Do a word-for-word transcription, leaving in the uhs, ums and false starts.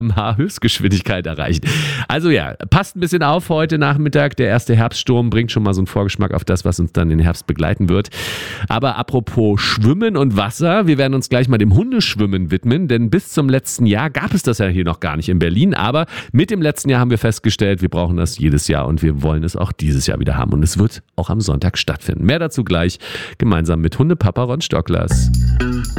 Höchstgeschwindigkeit erreicht. Also ja, passt ein bisschen auf heute Nachmittag. Der erste Herbststurm bringt schon mal so einen Vorgeschmack auf das, was uns dann im Herbst begleiten wird. Aber apropos Schwimmen und Wasser, wir werden uns gleich mal dem Hundeschwimmen widmen, denn bis zum letzten Jahr gab es das ja hier noch gar nicht in Berlin. Aber mit dem letzten Jahr haben wir festgestellt, wir brauchen das jedes Jahr und wir wollen es auch dieses Jahr wieder haben. Und es wird auch am Sonntag stattfinden. Mehr dazu gleich gemeinsam mit Hundepapa Ron Stocklers.